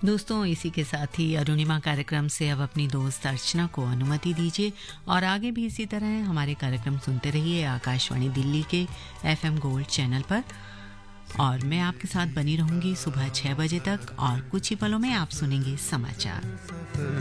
दोस्तों, इसी के साथ ही अरुणिमा कार्यक्रम से अब अपनी दोस्त अर्चना को अनुमति दीजिए और आगे भी इसी तरह हमारे कार्यक्रम सुनते रहिए आकाशवाणी दिल्ली के FM गोल्ड चैनल पर। और मैं आपके साथ बनी रहूंगी सुबह 6 बजे तक और कुछ ही पलों में आप सुनेंगे समाचार।